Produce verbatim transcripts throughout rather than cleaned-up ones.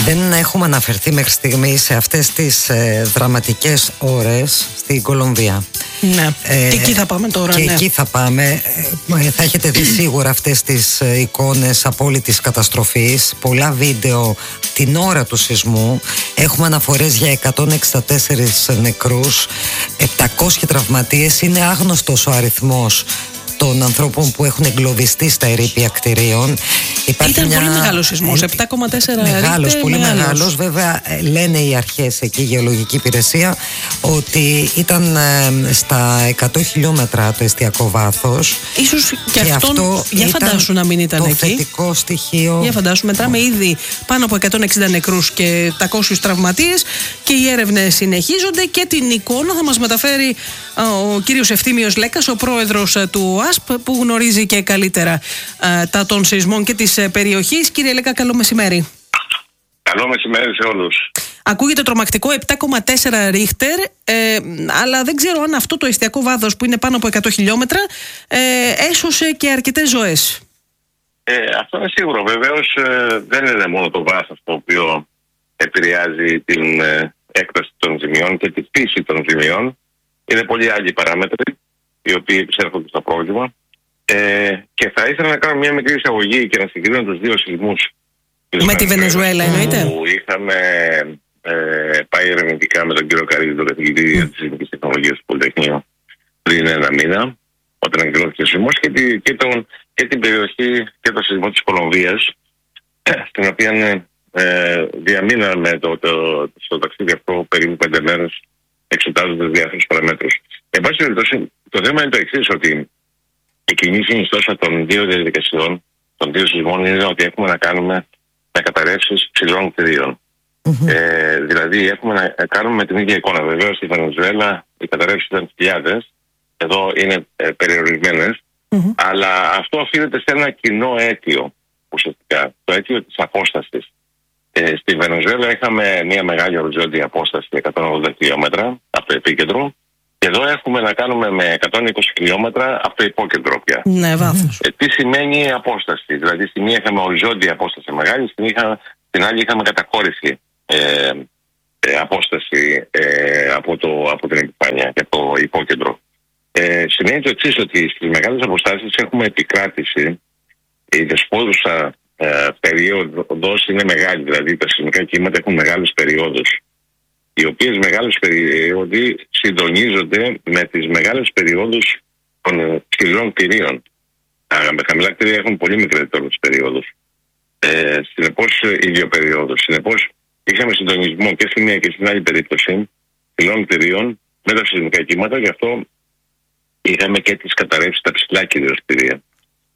Δεν έχουμε αναφερθεί μέχρι στιγμή σε αυτές τις ε, δραματικές ώρες στην Κολομβία. Ναι, ε, και εκεί θα πάμε τώρα. Και ναι. εκεί θα πάμε. ε, Θα έχετε δει σίγουρα αυτές τις ε, εικόνες απόλυτης καταστροφής. Πολλά βίντεο την ώρα του σεισμού. Έχουμε αναφορές για εκατόν εξήντα τέσσερις νεκρούς, επτακόσιοι τραυματίες. Είναι άγνωστος ο αριθμός των ανθρώπων που έχουν εγκλωβιστεί στα ερείπια κτηρίων. Υπάρχει Ήταν μια... πολύ μεγάλος σεισμός, επτά κόμμα τέσσερα Μεγάλος, ρίχτερ, πολύ μεγάλος. μεγάλος. Βέβαια λένε οι αρχές εκεί, η γεωλογική υπηρεσία, ότι ήταν ε, στα εκατό χιλιόμετρα το εστιακό βάθος. Ίσως και, και αυτόν, αυτό για φαντάσου να μην ήταν το εκεί. θετικό στοιχείο. Για φαντάσου, μετράμε ήδη πάνω από εκατόν εξήντα νεκρούς και επτακόσιους τραυματίες και οι έρευνες συνεχίζονται και την εικόνα θα μας μεταφέρει ο κύριος Ευθύμιος Λέκας, ο πρόεδρος του ΟΑΣΠ, που γνωρίζει και καλύτερα α, τα των σεισμών και της περιοχής. Κύριε Λέκα, καλό μεσημέρι. Καλό μεσημέρι σε όλους. Ακούγεται τρομακτικό, επτά κόμμα τέσσερα ρίχτερ, ε, αλλά δεν ξέρω αν αυτό το εστιακό βάθος που είναι πάνω από εκατό χιλιόμετρα ε, έσωσε και αρκετές ζωές. Ε, αυτό είναι σίγουρο. Βεβαίως ε, δεν είναι μόνο το βάθος το οποίο επηρεάζει την ε, έκταση των ζημιών και τη φύση των ζημιών. Είναι πολλοί άλλοι παράμετροι οι οποίοι επισέρχονται στο πρόβλημα. Ε, και θα ήθελα να κάνω μια μικρή εισαγωγή και να συγκρίνω τους δύο σεισμούς. Με τη Βενεζουέλα εννοείται. Που είχαμε ε, πάει ερευνητικά με τον κύριο Καρύδη, τον καθηγητή mm. της Εθνικής Τεχνολογίας του Πολυτεχνείου, πριν ένα μήνα, όταν εκδηλώθηκε ο σεισμός, και, τη, και, τον, και την περιοχή και το σεισμό της Κολομβίας, στην οποία ε, διαμείναμε το, το, στο ταξίδι αυτό περίπου πέντε μέρες, εξετάζοντας διάφορους παραμέτρους. Εν πάση περιπτώσει, το θέμα είναι το εξής, ότι η κοινή συνιστόσα των δύο διαδικασιών, των δύο σεισμών, είναι ότι έχουμε να κάνουμε με καταρρεύσεις ψηλών κτηρίων. Mm-hmm. Ε, δηλαδή, έχουμε να κάνουμε την ίδια εικόνα. Βεβαίως, στη Βενεζουέλα οι καταρρεύσεις ήταν χιλιάδες, εδώ είναι ε, περιορισμένες, mm-hmm. αλλά αυτό οφείλεται σε ένα κοινό αίτιο, ουσιαστικά, το αίτιο της απόστασης. Ε, στη Βενεζουέλα είχαμε μια μεγάλη οριζόντια απόσταση εκατόν ογδόντα χιλιόμετρα από το επίκεντρο. Και εδώ έχουμε να κάνουμε με εκατόν είκοσι χιλιόμετρα από το υπόκεντρο πια. Ναι, βάθος. Ε, τι σημαίνει η απόσταση? Δηλαδή, στη μία είχαμε οριζόντια απόσταση μεγάλη, στην, είχα, στην άλλη είχαμε καταχώρηση ε, ε, απόσταση ε, από, το, από την επιφάνεια και από το υπόκεντρο. Ε, σημαίνει το εξής, ότι στις μεγάλες αποστάσεις έχουμε επικράτηση. Η δεσπόζουσα ε, περίοδος είναι μεγάλη, δηλαδή τα σεισμικά κύματα έχουν μεγάλες περιόδους, οι οποίες μεγάλες περιόδοι συντονίζονται με τις μεγάλες περιόδους των ψηλών κτηρίων. Τα χαμηλά κτηρία έχουν πολύ μικρότερες περιόδους. Ε, συνεπώς, ιδιοπεριόδους. Συνεπώς, είχαμε συντονισμό και στη μία και στην άλλη περίπτωση ψηλών κτηρίων με τα σεισμικά κύματα, γι' αυτό είχαμε και τις καταρρεύσεις στα ψηλά κυρίως κτηρία.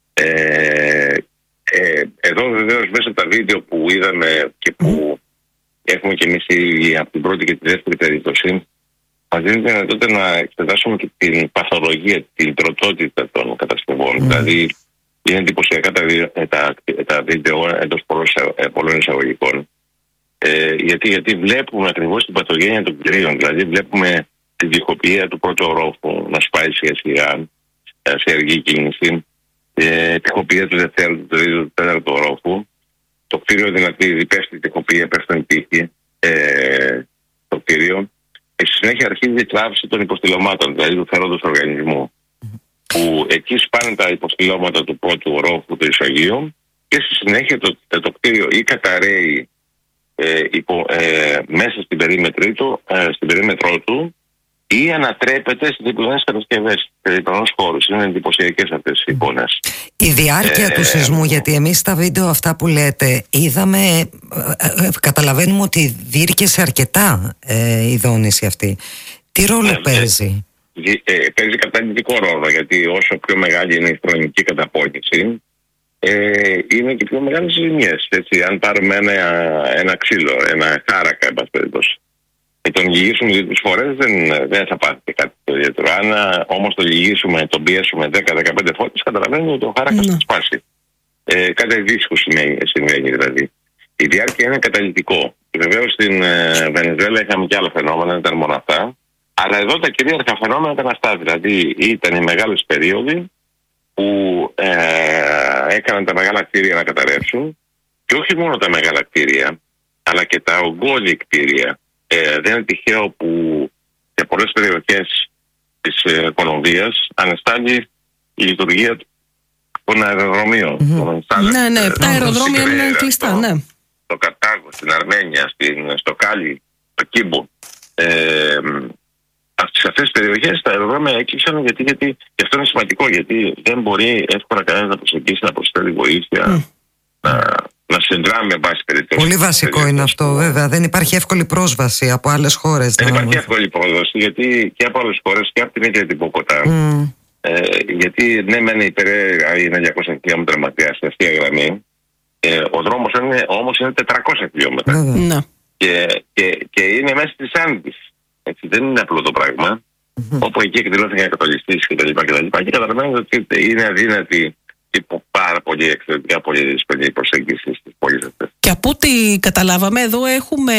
Ε, ε, εδώ βεβαίως μέσα από τα βίντεο που είδαμε και που έχουμε και εμείς από την πρώτη και τη δεύτερη περίπτωση, μας δίνει τη δυνατότητα να εξετάσουμε και την παθολογία, την τροτότητα των κατασκευών. Mm. Δηλαδή, είναι εντυπωσιακά τα, τα, τα βίντεο εντός πολλών εισαγωγικών. Ε, γιατί, γιατί βλέπουμε ακριβώς την παθογένεια των κτηρίων. Δηλαδή, βλέπουμε τη διχοποιία του πρώτου ορόφου να σπάει σιγά σιγά σε αργή κίνηση, ε, τη διχοποιία του δευτέρου, του τρίτου, του τέταρτου ορόφου. Το κτίριο δηλαδή διπέστη τυχοποιία, πέφτουν τύχη ε, το κτίριο, και στη συνέχεια αρχίζει η κλάβηση των υποστηλωμάτων, δηλαδή του φέροντος του οργανισμού. Mm-hmm. Που εκεί σπάνε τα υποστηλώματα του πρώτου ορόφου, του ισογείου, και στη συνέχεια το, το κτίριο ή καταραίει ε, υπό, ε, μέσα στην περίμετρό του, ε, στην περίμετρό του, ή ανατρέπεται στις διπλανές κατασκευές, σε διπλανούς χώρους. Είναι εντυπωσιακές αυτές οι εικόνες. Η διάρκεια ε, του σεισμού, γιατί εμείς στα βίντεο αυτά που λέτε είδαμε, ε, ε, καταλαβαίνουμε ότι διήρκεσε αρκετά ε, η δόνηση αυτή. Τι ρόλο ε, παίζει? Ε, ε, παίζει καταλυτικό ρόλο, γιατί όσο πιο μεγάλη είναι η χρονική καταπώνηση, ε, είναι και πιο μεγάλες ζημιές. Αν πάρουμε ένα, ένα ξύλο, ένα χάρακα, εν πάση περιπτώσει, και τον λυγίσουμε δύο τις φορές, δεν, δεν θα πάθει κάτι το ιδιαίτερο. Αν όμως το λυγίσουμε, τον πιέσουμε δέκα με δεκαπέντε φορές, καταλαβαίνουμε ότι ο χάρακας θα σπάσει. Ε, κάτι αντίστοιχο σημαίνει, σημαίνει δηλαδή. Η διάρκεια είναι καταλυτικό. Βεβαίως στην ε, Βενεζουέλα είχαμε και άλλα φαινόμενα, δεν ήταν μόνο αυτά. Αλλά εδώ τα κυρίαρχα φαινόμενα ήταν αυτά. Δηλαδή ήταν οι μεγάλες περίοδοι που ε, έκαναν τα μεγάλα κτίρια να καταρρεύσουν, και όχι μόνο τα μεγάλα κτίρια. αλλά και τα ογκώδη κτίρια. Ε, δεν είναι τυχαίο που σε πολλές περιοχές της ε, Κολομβίας ανεστάλλει η λειτουργία των αεροδρομίων. Mm-hmm. Ναι, ναι, τα αεροδρόμια είναι κλειστά, ναι. Στο Κατάγο, στην Αρμένια, στην, στο Κάλι, στο Κίμπο. Ε, σε αυτές τις περιοχές τα αεροδρόμια έκλεισαν γιατί, γιατί και αυτό είναι σημαντικό, γιατί δεν μπορεί εύκολα κανένας να προσεγγίσει, να προσφέρει βοήθεια, mm. να, να συνδράμει με βάση περιπτώσεις. Πολύ βασικό είναι αυτό, βέβαια. Δεν υπάρχει εύκολη πρόσβαση από άλλες χώρες. Δεν υπάρχει εύκολη πρόσβαση, γιατί και από άλλες χώρες και από την ίδια την Μποκοτά. Mm. Ε, γιατί ναι, μένει η Περέιρα είναι διακόσια χιλιόμετρα μακριά στην αστεία γραμμή. Ε, ο δρόμος είναι, όμως είναι τετρακόσια χιλιόμετρα. Mm. Και, και, και είναι μέσα στις Άνδης. Έτσι, δεν είναι απλό το πράγμα. Mm-hmm. Όπου εκεί εκδηλώθηκαν εκατολιστήσεις κτλ. Και, και καταλαβαίνετε ότι είναι αδύνατη υπό πάρα πολύ εξαιρετικά πολύ δύσκολη προσέγγιση στις πόλεις αυτές. Και από ό,τι καταλάβαμε, εδώ έχουμε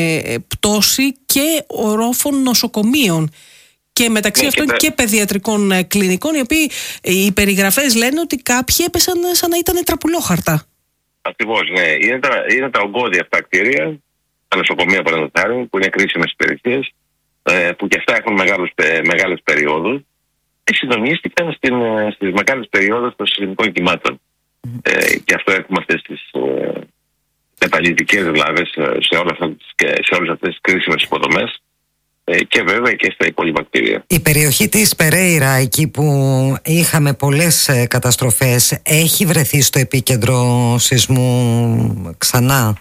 πτώση και ορόφων νοσοκομείων. Και μεταξύ ναι, αυτών και, τα... και παιδιατρικών κλινικών, οι οποίοι οι περιγραφές λένε ότι κάποιοι έπεσαν σαν να ήταν τραπουλόχαρτα. Ακριβώς, ναι. Είναι τα, είναι τα ογκώδη αυτά κτίρια, τα νοσοκομεία παραδείγματος, που είναι κρίσιμες υπηρεσίες, που και αυτά έχουν μεγάλους, μεγάλες περιόδους και συντονίστηκαν στην, στις μεγάλες περιόδους των σεισμικών κυμάτων. Mm. Ε, και αυτό έχουμε αυτές τις ε, επαναληπτικές βλάβες σε, σε όλες αυτές τις κρίσιμες υποδομές ε, και βέβαια και στα υπόλοιπα κτίρια. Η περιοχή της Περέιρα, εκεί που είχαμε πολλές καταστροφές, έχει βρεθεί στο επίκεντρο σεισμού ξανά?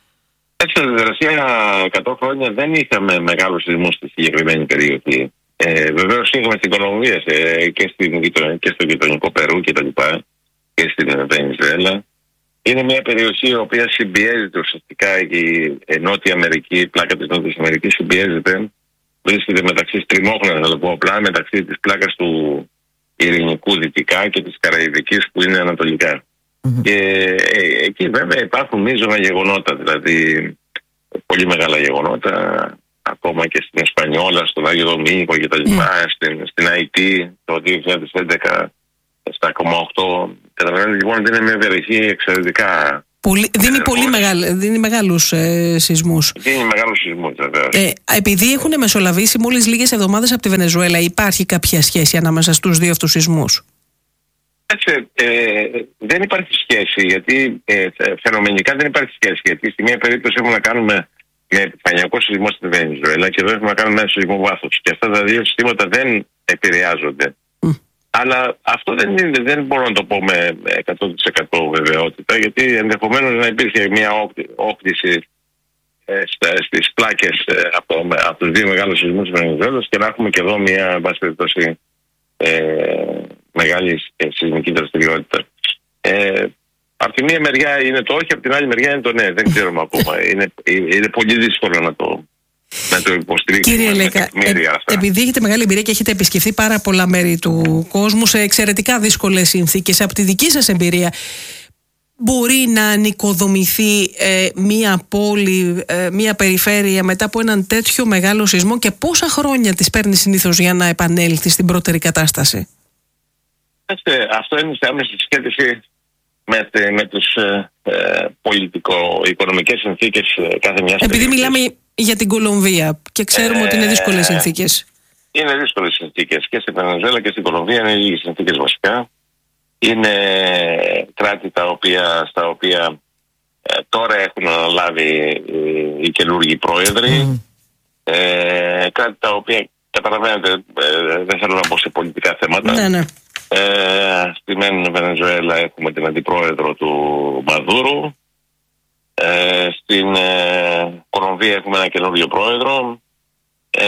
Έτσι, στην Ρωσία εκατό χρόνια δεν είχαμε μεγάλους σεισμούς στη συγκεκριμένη περιοχή. Ε, βεβαίως είχαμε στην Κολομβία ε, και, στην, και στο γειτονικό Περού και τα λοιπά, και στην Βενεζουέλα. Είναι μια περιοχή η οποία συμπιέζεται ουσιαστικά, η Νότια Αμερική, η πλάκα της Νότιας Αμερικής συμπιέζεται, βρίσκεται μεταξύ στριμώχρονα, να το πω απλά, μεταξύ της πλάκας του Ειρηνικού δυτικά και της Καραϊβικής που είναι ανατολικά. Mm-hmm. Και ε, εκεί βέβαια υπάρχουν μείζωνα γεγονότα, δηλαδή πολύ μεγάλα γεγονότα, ακόμα και στην Εσπανιόλα, στον Άγιο Δομήνικο και τα λοιπά, mm. στην, στην Αϊτή το δύο χιλιάδες έντεκα, επτά κόμμα οκτώ. Καταλαβαίνετε λοιπόν ότι είναι μια περιοχή εξαιρετικά... Πολύ, δίνει, ε, πολύ μεγάλ, δίνει μεγάλους ε, σεισμούς. Δίνει μεγάλους σεισμούς, βέβαια. Ε, επειδή έχουν μεσολαβήσει μόλις λίγες εβδομάδες από τη Βενεζουέλα, υπάρχει κάποια σχέση ανάμεσα στους δύο αυτούς σεισμούς? Έτσι, ε, δεν υπάρχει σχέση, γιατί ε, φαινομενικά δεν υπάρχει σχέση, γιατί στη μία περίπτωση έχουμε να κάνουμε με επιφανειακό σεισμό στη Βενεζουέλα και εδώ έχουμε να κάνουμε με ένα σεισμό βάθος. Και αυτά τα δύο συστήματα δεν επηρεάζονται. Mm. Αλλά αυτό δεν, είναι, δεν μπορώ να το πω με εκατό τοις εκατό βεβαιότητα, γιατί ενδεχομένως να υπήρχε μια όκτηση ε, στις πλάκες ε, από, από τους δύο μεγάλους σεισμούς της Βενεζουέλας και να έχουμε και εδώ μια, εν πάση περιπτώσει, ε, μεγάλη ε, σεισμική δραστηριότητα. Ε, από τη μία μεριά είναι το όχι, από την άλλη μεριά είναι το ναι. Δεν ξέρουμε ακόμα. Είναι, είναι πολύ δύσκολο να το, να το υποστηρίξουμε. Κύριε Λέκα, ε, επειδή έχετε μεγάλη εμπειρία και έχετε επισκεφθεί πάρα πολλά μέρη του κόσμου σε εξαιρετικά δύσκολες συνθήκες, από τη δική σας εμπειρία, μπορεί να ανοικοδομηθεί ε, μία πόλη, ε, μία περιφέρεια μετά από έναν τέτοιο μεγάλο σεισμό και πόσα χρόνια της παίρνει συνήθως για να επανέλθει στην πρώτερη κατάσταση? Έστε, αυτό είναι σε άμεση σχέση με, με τις ε, πολιτικο-οικονομικές συνθήκες κάθε μιας. Επειδή μιλάμε για την Κολομβία και ξέρουμε ε, ότι είναι δύσκολες συνθήκες. Είναι δύσκολες συνθήκες και στην Βενεζουέλα και στην Κολομβία, είναι λίγες συνθήκες βασικά. Είναι κράτη τα οποία, στα οποία ε, τώρα έχουν αναλάβει οι, οι καινούργοι πρόεδροι. Mm. Ε, κράτη τα οποία καταλαβαίνετε, ε, δεν θέλω να πω σε πολιτικά θέματα. Ναι, ναι. Ε, στη μεν Βενεζουέλα έχουμε την αντιπρόεδρο του Μαδούρου. Ε, στην ε, Κολομβία έχουμε ένα καινούριο πρόεδρο. Ε,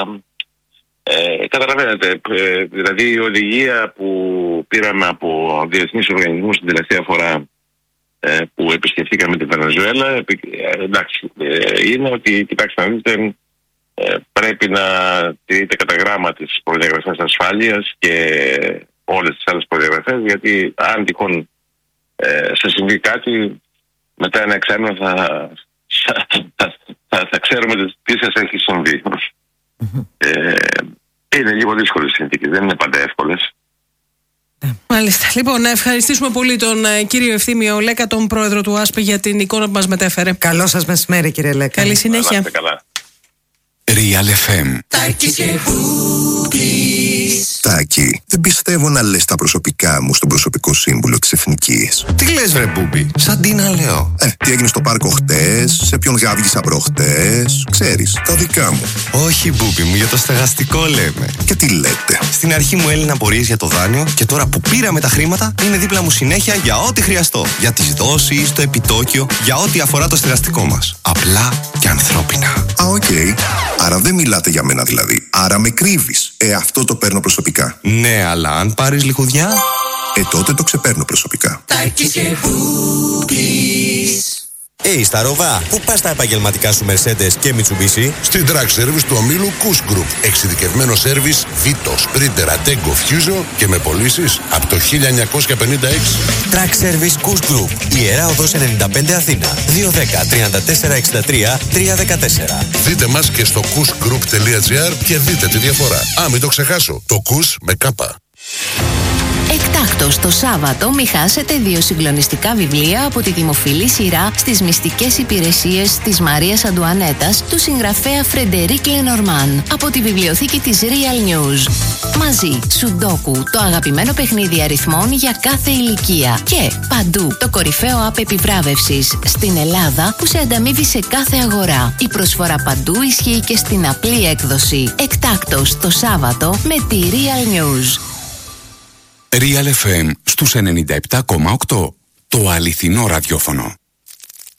ε, καταλαβαίνετε, ε, δηλαδή η οδηγία που πήραμε από διεθνείς οργανισμούς την τελευταία φορά ε, που επισκεφθήκαμε τη Βενεζουέλα, ε, εντάξει, ε, είναι ότι, κοιτάξτε να δείτε, ε, πρέπει να τηρείται κατά γράμμα τις προδιαγραφές ασφάλειας και όλες τις άλλες προδιαγραφές, γιατί αν τυχόν ε, σε συμβεί κάτι, μετά ένα εξάμηνο θα, θα, θα, θα, θα ξέρουμε τι σας έχει συμβεί. Mm-hmm. Ε, είναι λίγο δύσκολες συνθήκες, δεν είναι πάντα εύκολες. Μάλιστα. Λοιπόν, να ευχαριστήσουμε πολύ τον ε, κύριο Ευθύμιο Λέκα, τον πρόεδρο του ΆΣΠ, για την εικόνα που μας μετέφερε. Καλό σας μεσημέρι, κύριε Λέκα. Καλή συνέχεια. Καλά. Real εφ εμ. Τάκη, δεν πιστεύω να λες τα προσωπικά μου στον προσωπικό σύμβουλο της Εθνικής. Τι λες βρε Μπούμπι, σαν τι να λέω. Ε, τι έγινε στο πάρκο χτες, σε ποιον γάβγισα προχτές, ξέρεις, τα δικά μου. Όχι Μπούμπι μου, για το στεγαστικό λέμε. Και τι λέτε. Στην αρχή μου έλυναν απορίες για το δάνειο και τώρα που πήραμε τα χρήματα είναι δίπλα μου συνέχεια για ό,τι χρειαστώ. Για τις δόσεις, το επιτόκιο, για ό,τι αφορά το στεγαστικό μας. Απλά και ανθρώπινα. Α, οκ. Okay. Άρα δεν μιλάτε για μένα δηλαδή. Άρα με κρύβεις. Ε, αυτό το παίρνω προσωπικά. Ναι, αλλά αν πάρεις λιχουδιά... Ε, τότε το ξεπαίρνω προσωπικά. Hey, στα Ροβά, πού πας τα επαγγελματικά σου Mercedes και Mitsubishi? Στην Track Service του ομίλου Kuss Group. Εξειδικευμένο σέρβις Vito, Sprinter, Ateco, Fuso και με πωλήσεις από το χίλια εννιακόσια πενήντα έξι. Track Service Kuss Group. Ιερά Οδός ενενήντα πέντε Αθήνα. δύο ένα μηδέν τριάντα τέσσερα εξήντα τρία τριακόσια δεκατέσσερα. Δείτε μας και στο kuss group τελεία gr και δείτε τη διαφορά. Α, μην το ξεχάσω. Το Kuss με κάπα. Εκτάκτος το Σάββατο μη χάσετε δύο συγκλονιστικά βιβλία από τη δημοφιλή σειρά στις μυστικές υπηρεσίες της Μαρίας Αντουανέτας του συγγραφέα Φρεντερίκ Λενορμάν από τη βιβλιοθήκη της Real News. Μαζί, Σουντόκου, το αγαπημένο παιχνίδι αριθμών για κάθε ηλικία και Παντού, το κορυφαίο app επιβράβευσης στην Ελλάδα που σε ανταμείβει σε κάθε αγορά. Η προσφορά Παντού ισχύει και στην απλή έκδοση. Εκτάκτος το Σάββατο με τη Real News. Real εφ εμ στους ενενήντα επτά κόμμα οκτώ. Το αληθινό ραδιόφωνο.